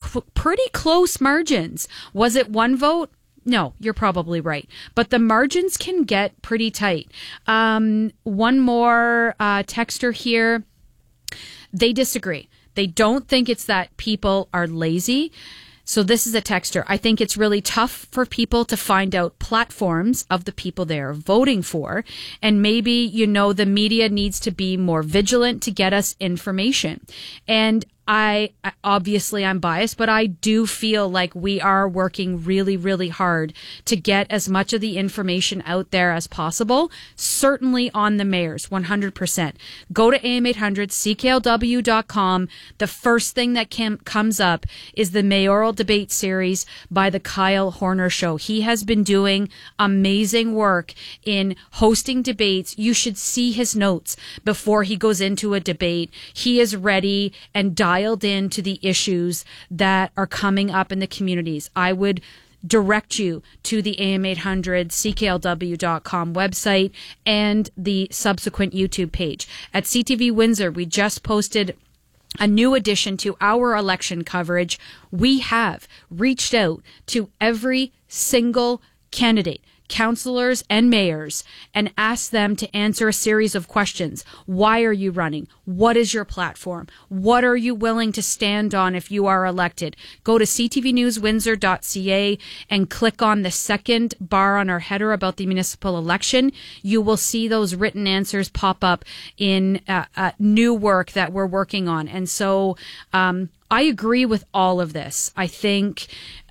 pretty close margins. Was it one vote? No, you're probably right. But the margins can get pretty tight. One more texter here. They disagree. They don't think it's that people are lazy. So this is a texter. I think it's really tough for people to find out platforms of the people they are voting for. And maybe, the media needs to be more vigilant to get us information. And obviously I'm biased, but I do feel like we are working really, really hard to get as much of the information out there as possible. Certainly on the mayors, 100%. Go to am800cklw.com. The first thing that comes up is the mayoral debate series by the Kyle Horner Show. He has been doing amazing work in hosting debates. You should see his notes before he goes into a debate. He is ready and dialed into the issues that are coming up in the communities. I would direct you to the am800cklw.com website and the subsequent YouTube page. At CTV Windsor, we just posted a new addition to our election coverage. We have reached out to every single candidate, councillors and mayors, and ask them to answer a series of questions. Why are you running? What is your platform? What are you willing to stand on if you are elected? Go to ctvnewswindsor.ca and click on the second bar on our header about the municipal election. You will see those written answers pop up in new work that we're working on. And so I agree with all of this. I think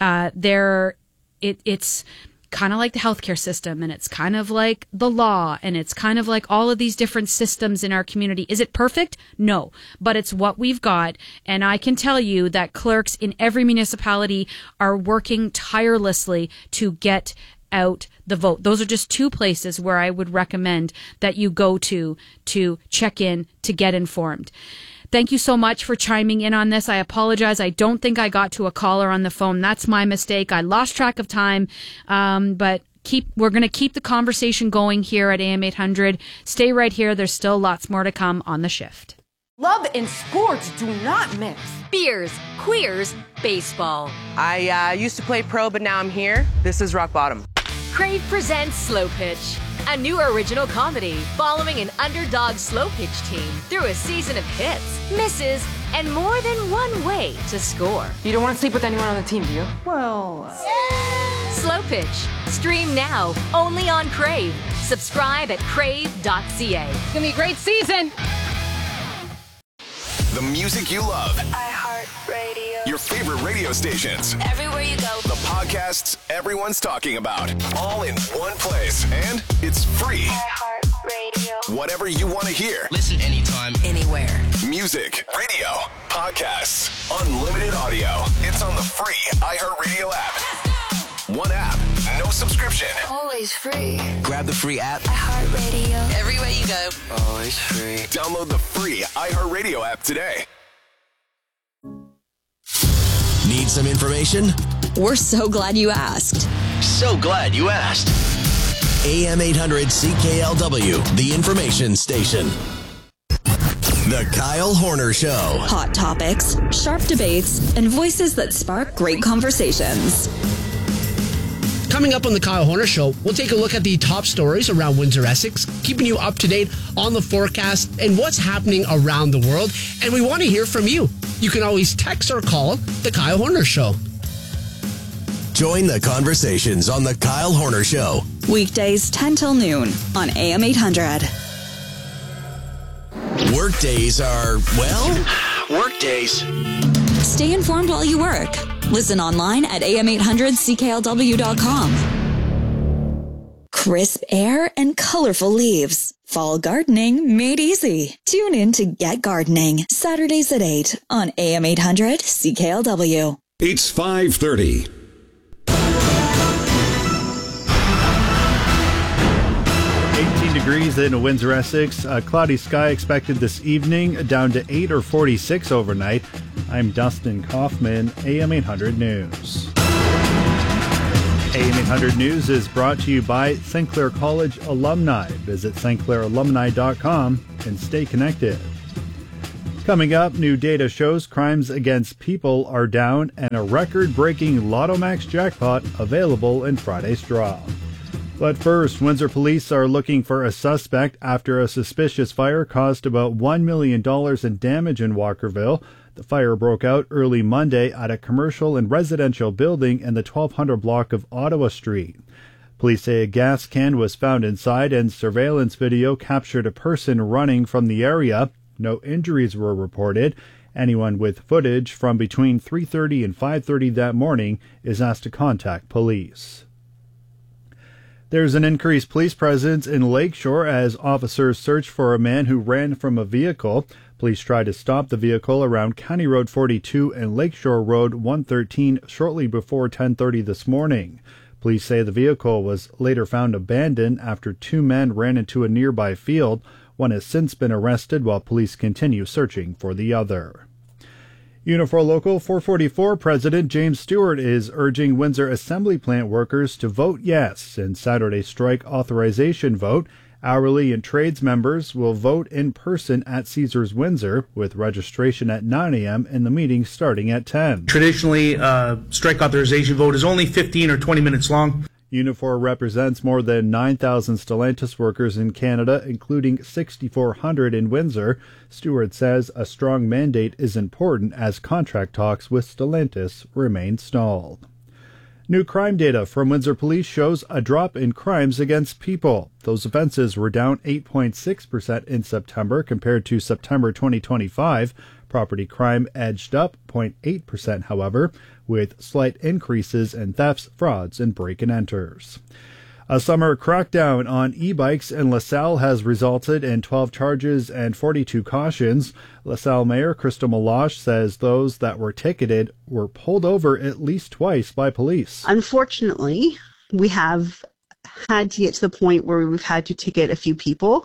it's kind of like the healthcare system, and it's kind of like the law, and it's kind of like all of these different systems in our community. Is it perfect? No, but it's what we've got. And I can tell you that clerks in every municipality are working tirelessly to get out the vote. Those are just two places where I would recommend that you go to check in, to get informed. Thank you so much for chiming in on this. I apologize. I don't think I got to a caller on the phone. That's my mistake. I lost track of time. But we're going to keep the conversation going here at AM 800. Stay right here. There's still lots more to come on the shift. Love and sports do not mix. Beers, queers, baseball. I used to play pro, but now I'm here. This is rock bottom. Crave presents Slow Pitch, a new original comedy following an underdog slow pitch team through a season of hits, misses, and more than one way to score. You don't want to sleep with anyone on the team, do you? Well... Slow Pitch. Stream now, only on Crave. Subscribe at crave.ca. It's going to be a great season. The music you love. iHeartRadio. Your favorite radio stations. Everywhere you go. The podcasts everyone's talking about. All in one place. And it's free. iHeartRadio. Whatever you want to hear. Listen anytime, anywhere. Music, radio, podcasts, unlimited audio. It's on the free iHeartRadio app. One app, no subscription. Always free. grab the free app. iHeartRadio. Everywhere you go. Always free. Download the free iHeartRadio app today. Need some information? We're so glad you asked. So glad you asked. AM 800 CKLW, the information station. The Kyle Horner Show. Hot topics, sharp debates, and voices that spark great conversations. Coming up on the Kyle Horner Show, we'll take a look at the top stories around Windsor, Essex, keeping you up to date on the forecast and what's happening around the world. And we want to hear from you. You can always text or call the Kyle Horner Show. Join the conversations on the Kyle Horner Show. Weekdays 10 till noon on AM 800. Workdays are, well, workdays. Stay informed while you work. Listen online at am800cklw.com. Crisp air and colorful leaves. Fall gardening made easy. Tune in to Get Gardening, Saturdays at 8 on AM 800 CKLW. It's 5:30. Degrees in Windsor, Essex. Cloudy sky expected this evening, down to 8 or 46 overnight. I'm Dustin Kaufman, AM 800 News. AM 800 News is brought to you by St. Clair College alumni. Visit stclairalumni.com and stay connected. Coming up, new data shows crimes against people are down and a record-breaking Lotto Max jackpot available in Friday's draw. But first, Windsor police are looking for a suspect after a suspicious fire caused about $1 million in damage in Walkerville. The fire broke out early Monday at a commercial and residential building in the 1200 block of Ottawa Street. Police say a gas can was found inside and surveillance video captured a person running from the area. No injuries were reported. Anyone with footage from between 3:30 and 5:30 that morning is asked to contact police. There's an increased police presence in Lakeshore as officers search for a man who ran from a vehicle. Police tried to stop the vehicle around County Road 42 and Lakeshore Road 113 shortly before 10:30 this morning. Police say the vehicle was later found abandoned after two men ran into a nearby field. One has since been arrested while police continue searching for the other. Unifor Local 444 President James Stewart is urging Windsor Assembly Plant workers to vote yes in Saturday's strike authorization vote. Hourly and trades members will vote in person at Caesars Windsor, with registration at 9 a.m. and the meeting starting at 10. Traditionally, strike authorization vote is only 15 or 20 minutes long. Unifor represents more than 9,000 Stellantis workers in Canada, including 6,400 in Windsor. Stewart says a strong mandate is important as contract talks with Stellantis remain stalled. New crime data from Windsor Police shows a drop in crimes against people. Those offenses were down 8.6% in September compared to September 2025. Property crime edged up 0.8%, however, with slight increases in thefts, frauds, and break-and-enters. A summer crackdown on e-bikes in LaSalle has resulted in 12 charges and 42 cautions. LaSalle Mayor Crystal Meloche says those that were ticketed were pulled over at least twice by police. Unfortunately, we have had to get to the point where we've had to ticket a few people.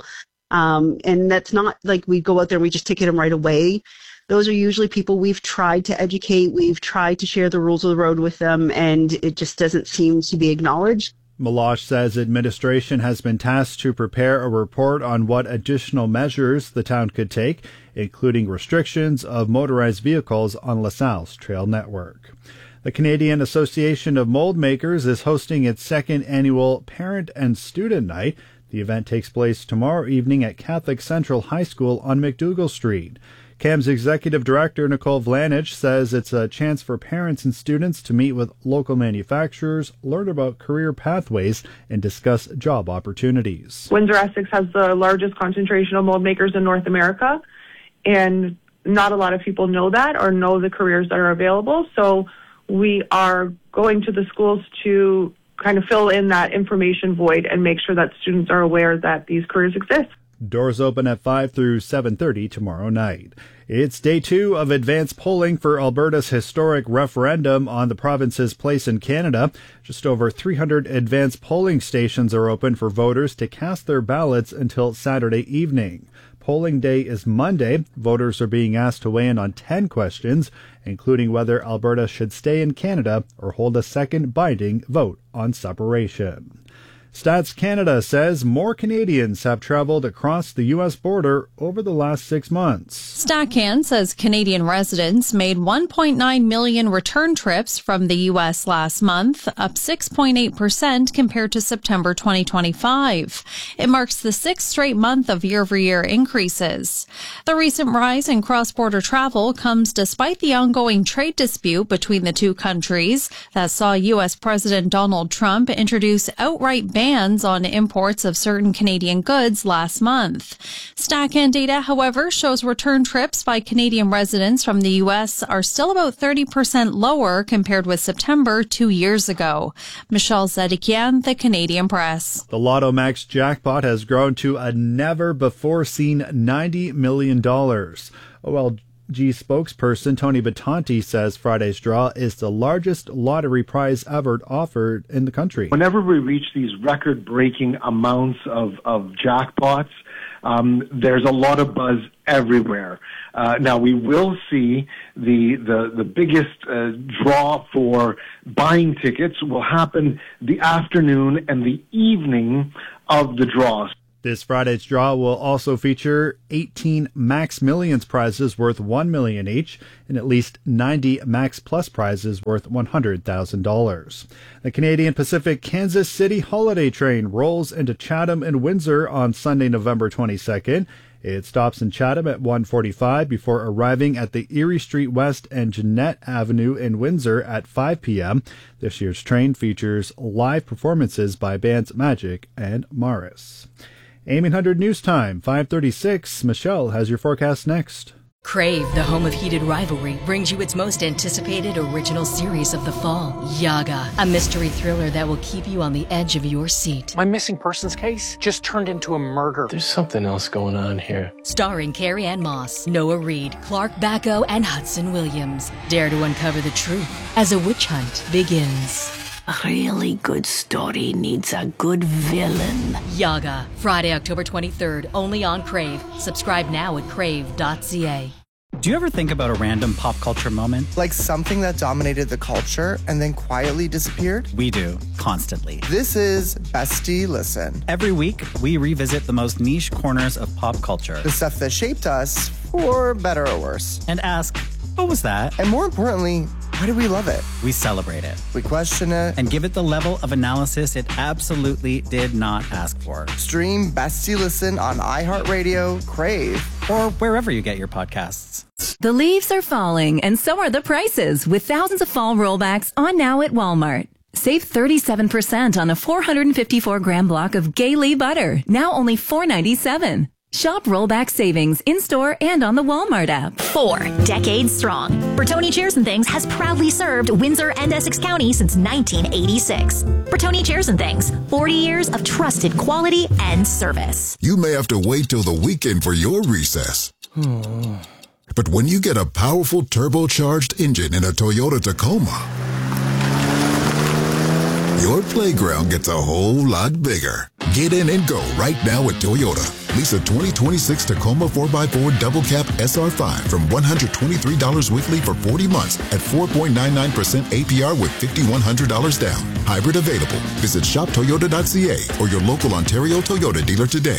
And that's not like we go out there and we just ticket them right away. Those are usually people we've tried to educate, we've tried to share the rules of the road with them, and it just doesn't seem to be acknowledged. Meloche says administration has been tasked to prepare a report on what additional measures the town could take, including restrictions of motorized vehicles on LaSalle's trail network. The Canadian Association of Mold Makers is hosting its second annual Parent and Student Night. The event takes place tomorrow evening at Catholic Central High School on McDougall Street. CAM's executive director, Nicole Vlanich, says it's a chance for parents and students to meet with local manufacturers, learn about career pathways, and discuss job opportunities. Windsor Essex has the largest concentration of mold makers in North America, and not a lot of people know that or know the careers that are available. So we are going to the schools to kind of fill in that information void and make sure that students are aware that these careers exist. Doors open at 5 through 7:30 tomorrow night. It's day 2 of advanced polling for Alberta's historic referendum on the province's place in Canada. Just over 300 advanced polling stations are open for voters to cast their ballots until Saturday evening. Polling day is Monday. Voters are being asked to weigh in on 10 questions, including whether Alberta should stay in Canada or hold a second binding vote on separation. Stats Canada says more Canadians have traveled across the U.S. border over the last 6 months. StatCan says Canadian residents made 1.9 million return trips from the U.S. last month, up 6.8% compared to September 2025. It marks the 6th straight month of year-over-year increases. The recent rise in cross-border travel comes despite the ongoing trade dispute between the two countries that saw U.S. President Donald Trump introduce outright bans on imports of certain Canadian goods last month. StatCan data, however, shows return trips by Canadian residents from the U.S. are still about 30% lower compared with September 2 years ago. Michelle Zedekian, The Canadian Press. The Lotto Max jackpot has grown to a never-before-seen $90 million. OLG spokesperson Tony Batanti says Friday's draw is the largest lottery prize ever offered in the country. Whenever we reach these record-breaking amounts of jackpots, there's a lot of buzz everywhere. Now we will see the biggest draw for buying tickets will happen the afternoon and the evening of the draw. This Friday's draw will also feature 18 Max Millions prizes worth $1 million each and at least 90 Max Plus prizes worth $100,000. The Canadian Pacific Kansas City Holiday Train rolls into Chatham and Windsor on Sunday, November 22nd. It stops in Chatham at 1:45 before arriving at the Erie Street West and Jeanette Avenue in Windsor at 5 p.m. This year's train features live performances by bands Magic and Morris. AM 800 News Time, 5:36. Michelle has your forecast next. Crave, the home of heated rivalry, brings you its most anticipated original series of the fall, Yaga, a mystery thriller that will keep you on the edge of your seat. My missing persons case just turned into a murder. There's something else going on here. Starring Carrie Ann Moss, Noah Reid, Clark Bacco, and Hudson Williams. Dare to uncover the truth as a witch hunt begins. A really good story needs a good villain. Yaga, Friday, October 23rd, only on Crave. Subscribe now at crave.ca. Do you ever think about a random pop culture moment? Like something that dominated the culture and then quietly disappeared? We do, constantly. This is Bestie Listen. Every week, we revisit the most niche corners of pop culture. The stuff that shaped us, for better or worse. And ask, what was that? And more importantly, why do we love it? We celebrate it. We question it. And give it the level of analysis it absolutely did not ask for. Stream Bestie Listen on iHeartRadio, Crave, or wherever you get your podcasts. The leaves are falling, and so are the prices, with thousands of fall rollbacks on now at Walmart. Save 37% on a 454-gram block of Gaylee butter, now only $4.97. Shop rollback savings in-store and on the Walmart app. 4 decades strong, Bertoni Chairs and Things has proudly served Windsor and Essex County since 1986. Bertoni Chairs and Things, 40 years of trusted quality and service. You may have to wait till the weekend for your recess. But when you get a powerful turbocharged engine in a Toyota Tacoma, your playground gets a whole lot bigger. Get in and go right now at Toyota. Lease a 2026 Tacoma 4x4 Double Cab SR5 from $123 weekly for 40 months at 4.99% APR with $5,100 down. Hybrid available. Visit shoptoyota.ca or your local Ontario Toyota dealer today.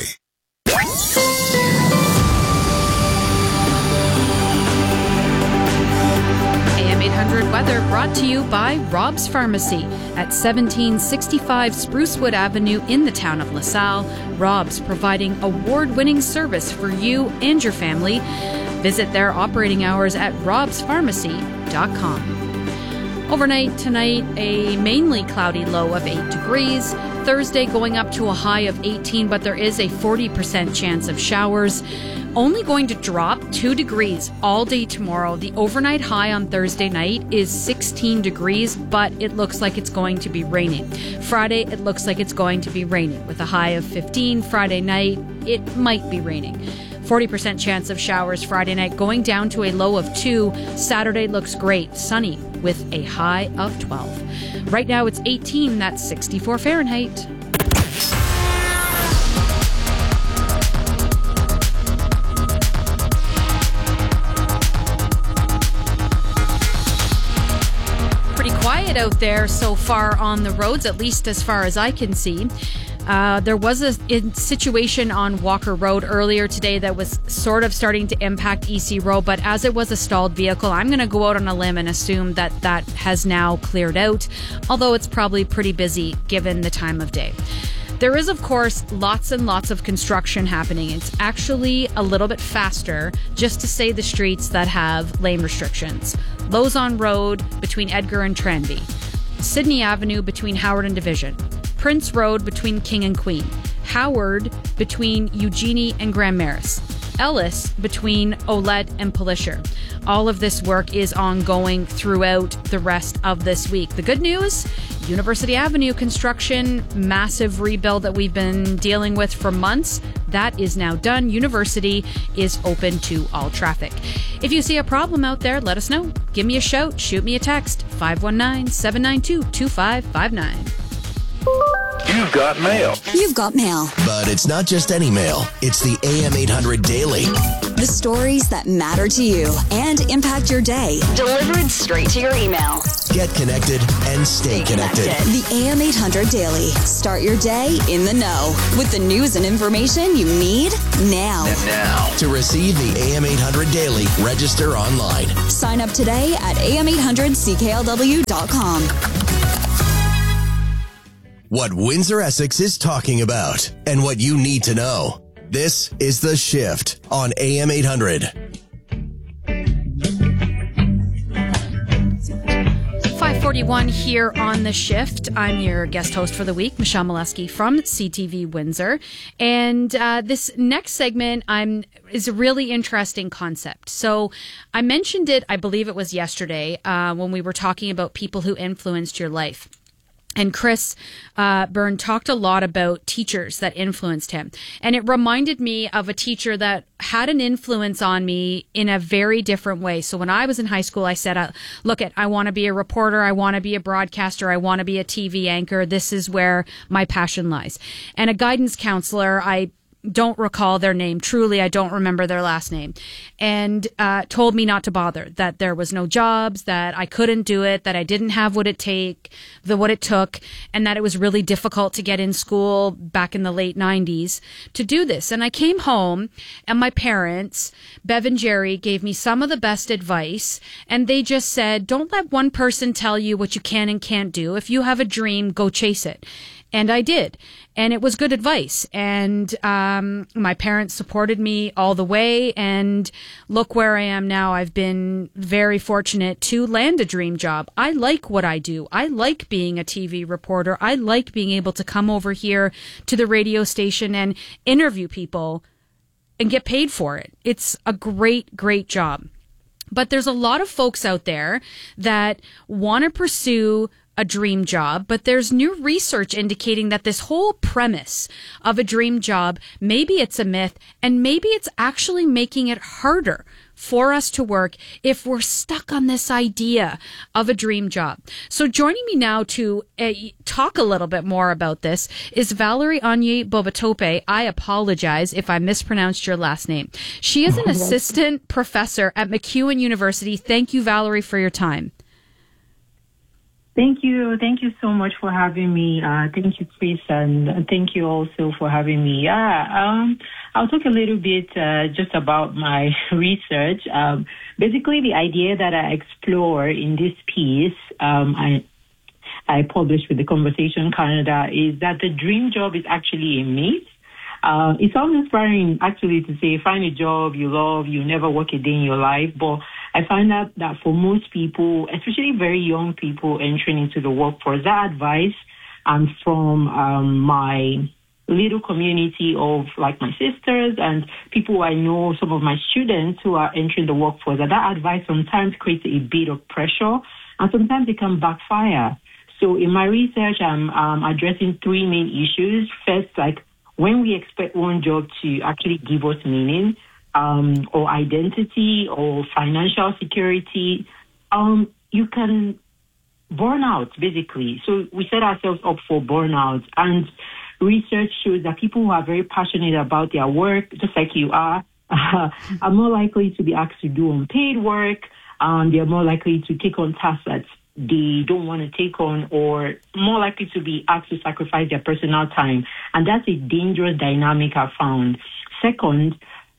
AM 800 weather brought to you by Rob's Pharmacy at 1765 Sprucewood Avenue in the town of LaSalle. Rob's providing award-winning service for you and your family. Visit their operating hours at robspharmacy.com. Overnight tonight, a mainly cloudy low of 8 degrees. Thursday going up to a high of 18, but there is a 40% chance of showers. Only going to drop 2 degrees all day tomorrow. The overnight high on Thursday night is 16 degrees, but it looks like it's going to be raining. Friday, it looks like it's going to be raining with a high of 15. Friday night, it might be raining. 40% chance of showers Friday night, going down to a low of 2. Saturday looks great, sunny with a high of 12. Right now it's 18, that's 64 Fahrenheit. Pretty quiet out there so far on the roads, at least as far as I can see. There was a situation on Walker Road earlier today that was sort of starting to impact EC Road, but as it was a stalled vehicle, I'm going to go out on a limb and assume that that has now cleared out, although it's probably pretty busy given the time of day. There is, of course, lots and lots of construction happening. It's actually a little bit faster just to say the streets that have lane restrictions. Lozon Road between Edgar and Tranby. Sydney Avenue between Howard and Division. Prince Road between King and Queen, Howard between Eugenie and Grand Maris, Ellis between Olette and Pelisher. All of this work is ongoing throughout the rest of this week. The good news, University Avenue construction, massive rebuild that we've been dealing with for months, that is now done. University is open to all traffic. If you see a problem out there, let us know. Give me a shout, shoot me a text, 519-792-2559. You've got mail. You've got mail. But it's not just any mail. It's the AM 800 Daily. The stories that matter to you and impact your day. Delivered straight to your email. Get connected and stay connected. The AM 800 Daily. Start your day in the know with the news and information you need now. To receive the AM 800 Daily, register online. Sign up today at am800cklw.com. What Windsor Essex is talking about and what you need to know. This is The Shift on AM 800. 5:41 here on The Shift. I'm your guest host for the week, Michelle Molesky from CTV Windsor. And this next segment is a really interesting concept. So I mentioned it, I believe it was yesterday, when we were talking about people who influenced your life. And Chris Byrne talked a lot about teachers that influenced him. And it reminded me of a teacher that had an influence on me in a very different way. So when I was in high school, I said, I want to be a reporter. I want to be a broadcaster. I want to be a TV anchor. This is where my passion lies. And a guidance counselor, I don't recall their name. Truly, I don't remember their last name. And told me not to bother, that there was no jobs, that I couldn't do it, that I didn't have what it took, and that it was really difficult to get in school back in the late 90s to do this. And I came home, and my parents, Bev and Jerry, gave me some of the best advice, and they just said, don't let one person tell you what you can and can't do. If you have a dream, go chase it. And I did. And it was good advice. And my parents supported me all the way. And look where I am now. I've been very fortunate to land a dream job. I like what I do. I like being a TV reporter. I like being able to come over here to the radio station and interview people and get paid for it. It's a great, great job. But there's a lot of folks out there that want to pursue a dream job, but there's new research indicating that this whole premise of a dream job, maybe it's a myth, and maybe it's actually making it harder for us to work if we're stuck on this idea of a dream job. So joining me now to talk a little bit more about this is Valerie Onye-Bobatope. I apologize if I mispronounced your last name. She is an assistant professor at MacEwan University. Thank you, Valerie, for your time. Thank you. Thank you so much for having me. Thank you, Chris, and thank you also for having me. I'll talk a little bit just about my research. Basically, the idea that I explore in this piece, I published with the Conversation Canada, is that the dream job is actually a myth. It sounds inspiring, actually, to say, find a job you love, you never work a day in your life. But I find out that for most people, especially very young people entering into the workforce, that advice from my little community of like my sisters and people I know, some of my students who are entering the workforce, that advice sometimes creates a bit of pressure and sometimes it can backfire. So in my research, I'm addressing three main issues. First, like when we expect one job to actually give us meaning, or identity or financial security, you can burn out, basically. So we set ourselves up for burnout. And research shows that people who are very passionate about their work, just like you are more likely to be asked to do unpaid work. They're more likely to take on tasks that they don't want to take on, or more likely to be asked to sacrifice their personal time. And that's a dangerous dynamic I found. Second,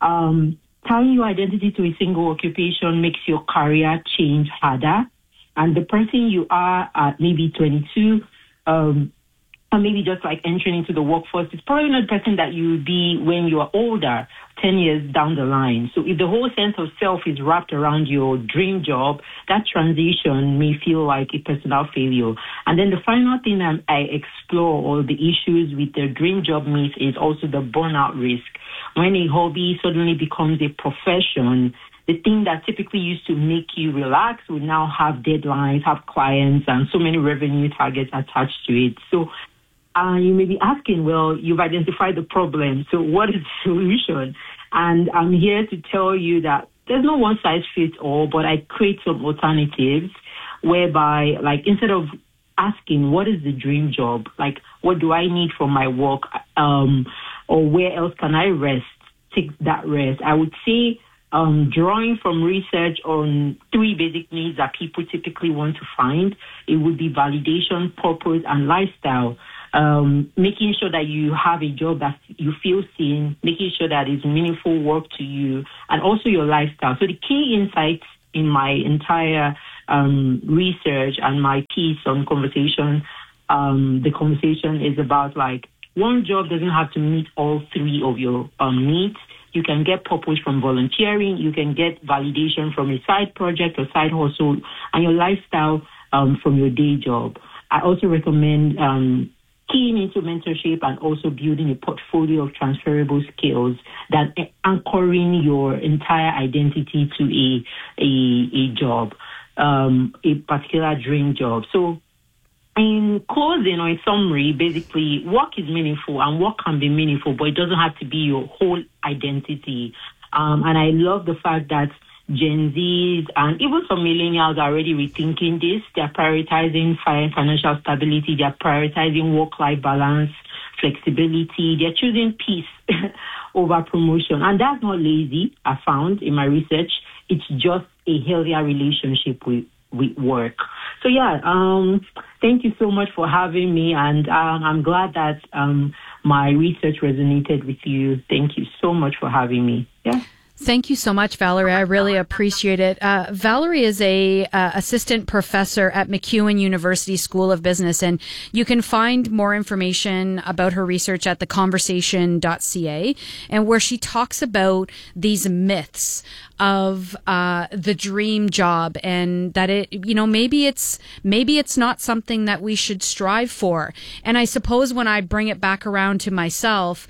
tying your identity to a single occupation makes your career change harder. And the person you are at maybe 22, or maybe just like entering into the workforce, is probably not the person that you will be when you are older, 10 years down the line. So if the whole sense of self is wrapped around your dream job, that transition may feel like a personal failure. And then the final thing I explore, all the issues with the dream job myth, is also the burnout risk. When a hobby suddenly becomes a profession, the thing that typically used to make you relax will now have deadlines, have clients, and so many revenue targets attached to it. So you may be asking, well, you've identified the problem, so what is the solution? And I'm here to tell you that there's no one-size-fits-all, but I create some alternatives whereby, like, instead of asking, what is the dream job? Like, what do I need from my work? Or where else can I rest, take that rest? I would say drawing from research on 3 basic needs that people typically want to find, it would be validation, purpose, and lifestyle. Making sure that you have a job that you feel seen, making sure that it's meaningful work to you, and also your lifestyle. So the key insights in my entire research and my piece on conversation, the conversation is about like, one job doesn't have to meet all 3 of your needs. You can get purpose from volunteering. You can get validation from a side project or side hustle, and your lifestyle from your day job. I also recommend keying into mentorship and also building a portfolio of transferable skills that anchoring your entire identity to a job, a particular dream job. So in closing or in summary, basically, work is meaningful and work can be meaningful, but it doesn't have to be your whole identity. And I love the fact that Gen Zs and even some millennials are already rethinking this. They're prioritizing financial stability. They're prioritizing work-life balance, flexibility. They're choosing peace over promotion. And that's not lazy, I found in my research. It's just a healthier relationship with work. So thank you so much for having me, and I'm glad that my research resonated with you. Thank you so much for having me. Yeah. Thank you so much, Valerie. I really appreciate it. Valerie is a assistant professor at MacEwan University School of Business, and you can find more information about her research at theconversation.ca, and where she talks about these myths of the dream job, and that maybe it's not something that we should strive for. And I suppose when I bring it back around to myself,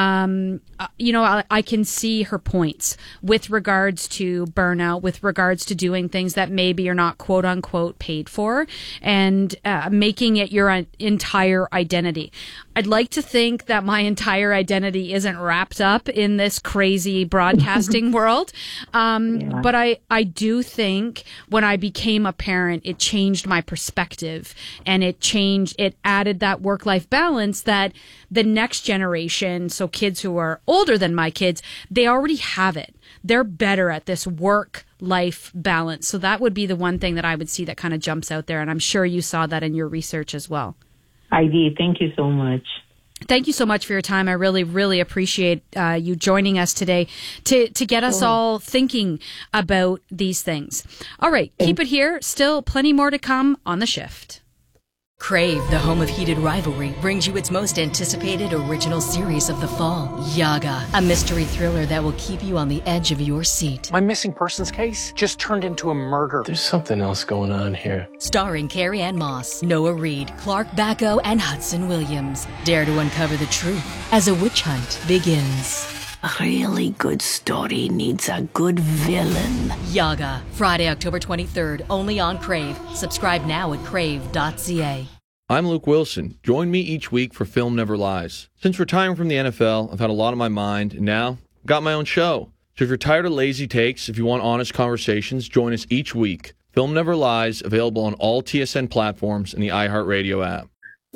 I can see her points with regards to burnout, with regards to doing things that maybe you're not quote unquote paid for, and making it your entire identity. I'd like to think that my entire identity isn't wrapped up in this crazy broadcasting world. But I do think when I became a parent, it changed my perspective, and it added that work-life balance that the next generation, so kids who are older than my kids, they already have it. They're better at this work-life balance. So that would be the one thing that I would see that kind of jumps out there. And I'm sure you saw that in your research as well. I did. Thank you so much. Thank you so much for your time. I really, really appreciate you joining us today to get us all thinking about these things. All right, keep it here. Still plenty more to come on The Shift. Crave, the home of heated rivalry, brings you its most anticipated original series of the fall, Yaga, a mystery thriller that will keep you on the edge of your seat. My missing persons case just turned into a murder. There's something else going on here. Starring Carrie Ann Moss, Noah Reid, Clark Bacco, and Hudson Williams. Dare to uncover the truth as a witch hunt begins. A really good story needs a good villain. Yaga, Friday, October 23rd, only on Crave. Subscribe now at crave.ca. I'm Luke Wilson. Join me each week for Film Never Lies. Since retiring from the NFL, I've had a lot on my mind, and now I've got my own show. So if you're tired of lazy takes, if you want honest conversations, join us each week. Film Never Lies, available on all TSN platforms and the iHeartRadio app.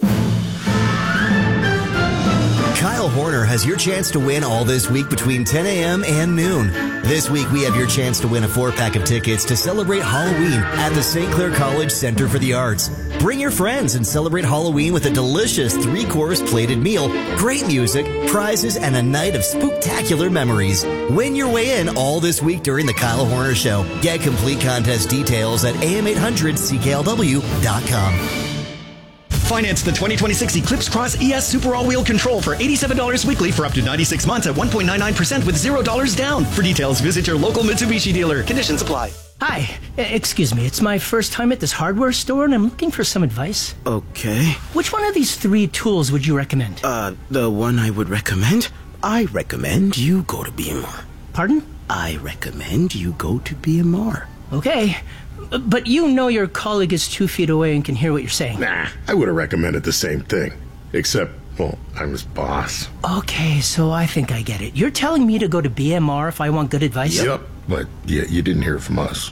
Kyle Horner has your chance to win all this week between 10 a.m. and noon. This week, we have your chance to win a 4-pack of tickets to celebrate Halloween at the St. Clair College Center for the Arts. Bring your friends and celebrate Halloween with a delicious 3-course plated meal, great music, prizes, and a night of spooktacular memories. Win your way in all this week during the Kyle Horner Show. Get complete contest details at am800cklw.com. Finance the 2026 Eclipse Cross ES Super All-Wheel Control for $87 weekly for up to 96 months at 1.99% with $0 down. For details, visit your local Mitsubishi dealer. Conditions apply. Hi, excuse me. It's my first time at this hardware store, and I'm looking for some advice. Okay. Which one of these 3 tools would you recommend? The one I would recommend? I recommend you go to BMR. Pardon? I recommend you go to BMR. Okay. But you know your colleague is 2 feet away and can hear what you're saying. Nah, I would have recommended the same thing. Except, well, I'm his boss. Okay, so I think I get it. You're telling me to go to BMR if I want good advice? Yep, but yeah, you didn't hear it from us.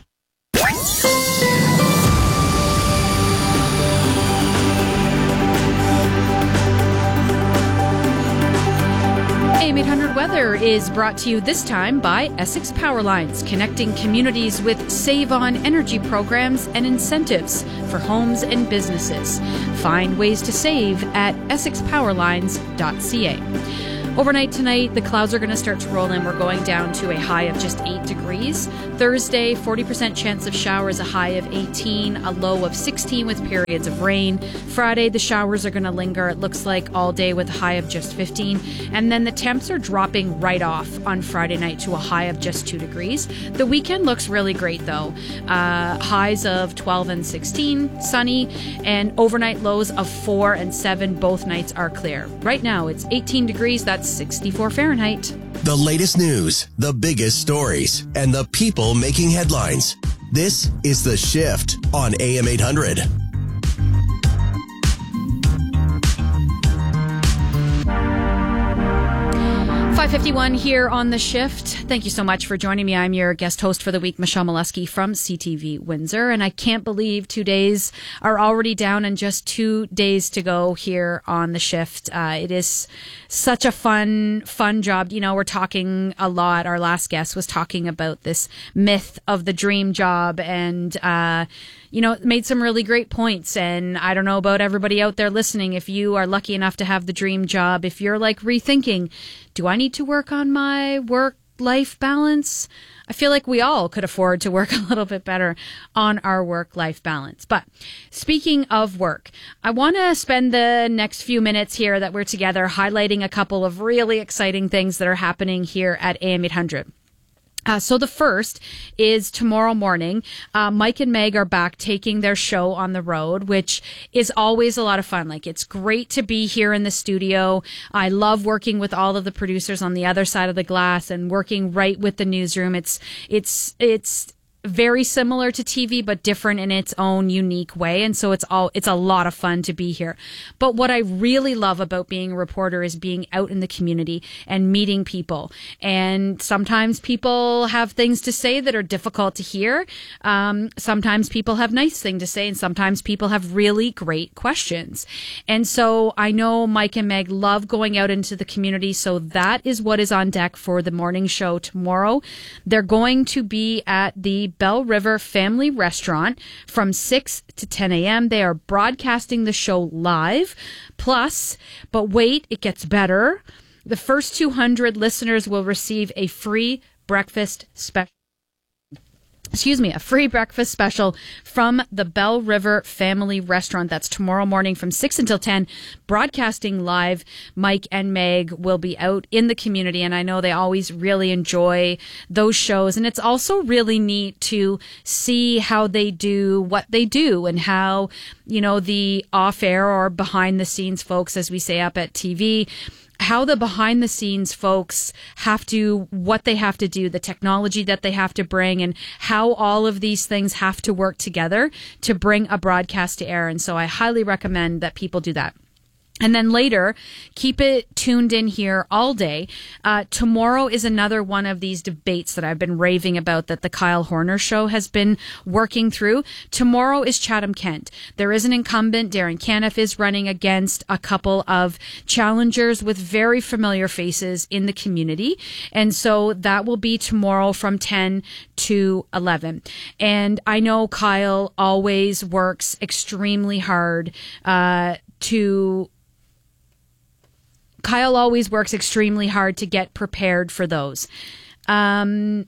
AM 800 weather is brought to you this time by Essex Powerlines, connecting communities with save-on energy programs and incentives for homes and businesses. Find ways to save at essexpowerlines.ca. Overnight tonight, the clouds are going to start to roll in. We're going down to a high of just 8 degrees. Thursday, 40% chance of showers, a high of 18, a low of 16 with periods of rain. Friday, the showers are going to linger, it looks like, all day with a high of just 15. And then the temps are dropping right off on Friday night to a high of just 2 degrees. The weekend looks really great, though. Highs of 12 and 16, sunny, and overnight lows of 4 and 7. Both nights are clear. Right now, it's 18 degrees. That's 64 Fahrenheit. The latest news, the biggest stories, and the people making headlines. This is The Shift on AM 800. .51 here on The Shift. Thank you so much for joining me. I'm your guest host for the week, Michelle Molesky from CTV Windsor. And I can't believe 2 days are already down and just 2 days to go here on The Shift. It is such a fun job. You know, we're talking a lot. Our last guest was talking about this myth of the dream job and, made some really great points. And I don't know about everybody out there listening. If you are lucky enough to have the dream job, if you're like rethinking, do I need to work on my work-life balance? I feel like we all could afford to work a little bit better on our work-life balance. But speaking of work, I want to spend the next few minutes here that we're together highlighting a couple of really exciting things that are happening here at AM 800. So the first is tomorrow morning. Mike and Meg are back taking their show on the road, which is always a lot of fun. Like, it's great to be here in the studio. I love working with all of the producers on the other side of the glass and working right with the newsroom. It's very similar to TV, but different in its own unique way. And so it's a lot of fun to be here. But what I really love about being a reporter is being out in the community and meeting people. And sometimes people have things to say that are difficult to hear. Sometimes people have nice things to say, and sometimes people have really great questions. And so I know Mike and Meg love going out into the community. So that is what is on deck for the morning show tomorrow. They're going to be at the Bell River Family Restaurant from 6 to 10 a.m. They are broadcasting the show live. Plus, but wait, it gets better. The first 200 listeners will receive a free breakfast special. A free breakfast special from the Bell River Family Restaurant. That's tomorrow morning from 6 until 10, broadcasting live. Mike and Meg will be out in the community, and I know they always really enjoy those shows. And it's also really neat to see how they do what they do and how, the off-air or behind-the-scenes folks, as we say up at TV, how the behind the scenes folks what they have to do, the technology that they have to bring, and how all of these things have to work together to bring a broadcast to air. And so I highly recommend that people do that. And then later, keep it tuned in here all day. Tomorrow is another one of these debates that I've been raving about that the Kyle Horner Show has been working through. Tomorrow is Chatham-Kent. There is an incumbent. Darren Caniff is running against a couple of challengers with very familiar faces in the community. And so that will be tomorrow from 10 to 11. And I know Kyle always works extremely hard Kyle always works extremely hard to get prepared for those. Sorry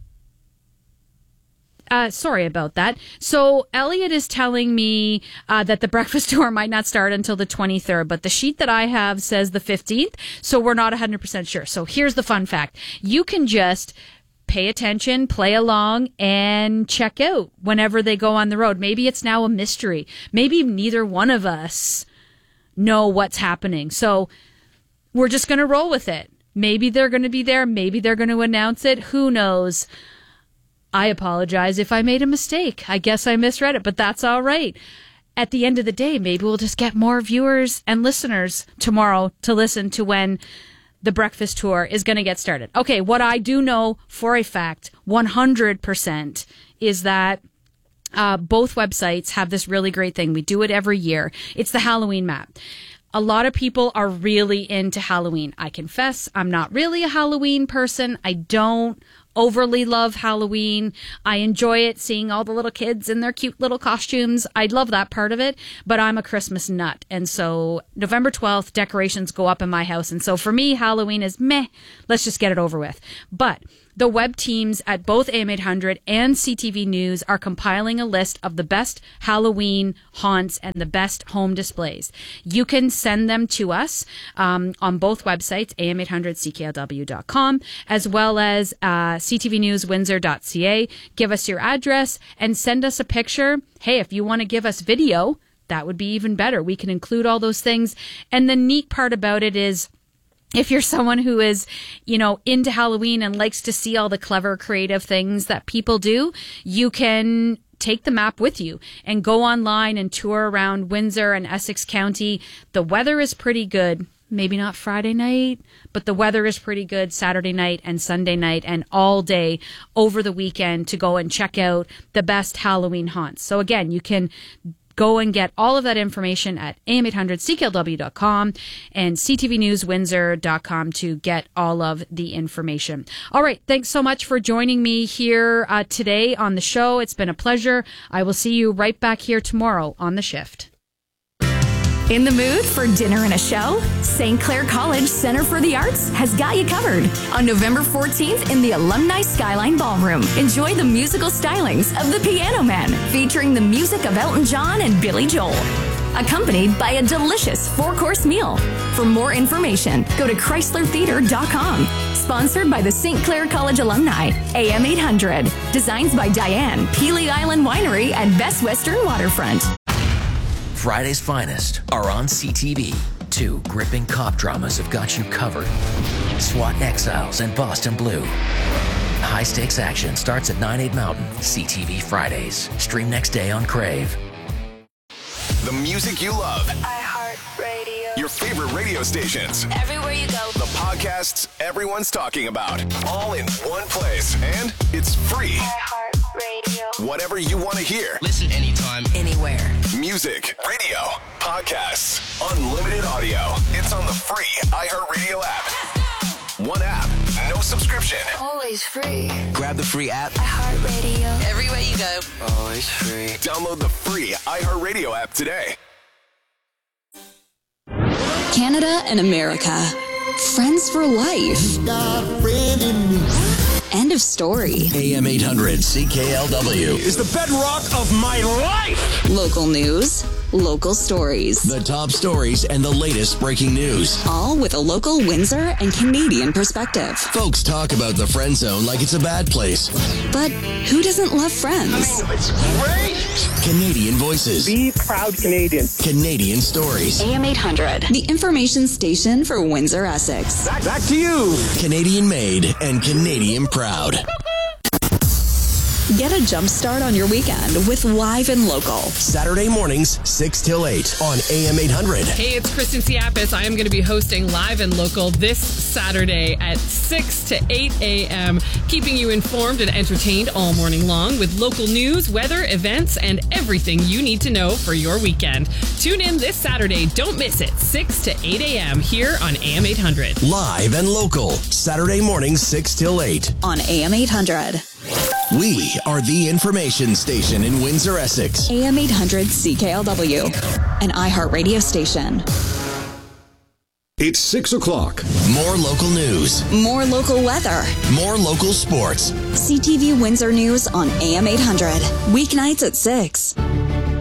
about that. So Elliot is telling me that the breakfast tour might not start until the 23rd, but the sheet that I have says the 15th, so we're not 100% sure. So here's the fun fact. You can just pay attention, play along, and check out whenever they go on the road. Maybe it's now a mystery. Maybe neither one of us know what's happening. So we're just going to roll with it. Maybe they're going to be there. Maybe they're going to announce it. Who knows? I apologize if I made a mistake. I guess I misread it, but that's all right. At the end of the day, maybe we'll just get more viewers and listeners tomorrow to listen to when the breakfast tour is going to get started. Okay, what I do know for a fact, 100%, is that both websites have this really great thing. We do it every year. It's the Halloween map. A lot of people are really into Halloween. I confess, I'm not really a Halloween person. I don't overly love Halloween. I enjoy it, seeing all the little kids in their cute little costumes. I love that part of it, but I'm a Christmas nut. And so November 12th, decorations go up in my house. And so for me, Halloween is meh. Let's just get it over with. But the web teams at both AM 800 and CTV News are compiling a list of the best Halloween haunts and the best home displays. You can send them to us on both websites, am800cklw.com, as well as ctvnewswindsor.ca. Give us your address and send us a picture. Hey, if you want to give us video, that would be even better. We can include all those things. And the neat part about it is, if you're someone who is, into Halloween and likes to see all the clever, creative things that people do, you can take the map with you and go online and tour around Windsor and Essex County. The weather is pretty good. Maybe not Friday night, but the weather is pretty good Saturday night and Sunday night and all day over the weekend to go and check out the best Halloween haunts. So again, you can go and get all of that information at am800cklw.com and ctvnewswindsor.com to get all of the information. All right. Thanks so much for joining me here today on the show. It's been a pleasure. I will see you right back here tomorrow on The Shift. In the mood for dinner and a show? St. Clair College Center for the Arts has got you covered. On November 14th in the Alumni Skyline Ballroom, enjoy the musical stylings of The Piano Man, featuring the music of Elton John and Billy Joel, accompanied by a delicious 4-course meal. For more information, go to ChryslerTheater.com. Sponsored by the St. Clair College alumni, AM 800. Designs by Diane, Peely Island Winery at Best Western Waterfront. Friday's finest are on CTV. 2 gripping cop dramas have got you covered. SWAT Exiles and Boston Blue. High-stakes action starts at 9/8 Mountain. CTV Fridays. Stream next day on Crave. The music you love. iHeartRadio. Your favorite radio stations. Everywhere you go. The podcasts everyone's talking about. All in one place. And it's free. iHeartRadio. Whatever you want to hear. Listen anytime, anywhere. Music, radio, podcasts, unlimited audio. It's on the free iHeartRadio app. One app, no subscription. Always free. grab the free app. iHeartRadio. Everywhere you go. Always free. Download the free iHeartRadio app today. Canada and America. Friends for life. End of story. AM 800 CKLW is the bedrock of my life. Local news, local stories. The top stories and the latest breaking news. All with a local Windsor and Canadian perspective. Folks talk about the friend zone like it's a bad place. But who doesn't love friends? It's great. Canadian voices. Be proud Canadian. Canadian stories. AM 800, the information station for Windsor, Essex. Back to you. Canadian made and Canadian proud. Get a jump start on your weekend with Live and Local. Saturday mornings, 6 till 8 on AM 800. Hey, it's Kristen Siapis. I am going to be hosting Live and Local this Saturday at 6 to 8 a.m., keeping you informed and entertained all morning long with local news, weather, events, and everything you need to know for your weekend. Tune in this Saturday. Don't miss it. 6 to 8 a.m. here on AM 800. Live and Local. Saturday mornings, 6 till 8 on AM 800. We are the information station in Windsor, Essex. AM 800 CKLW, an iHeartRadio station. It's 6 o'clock. More local news. More local weather. More local sports. CTV Windsor News on AM 800. Weeknights at 6.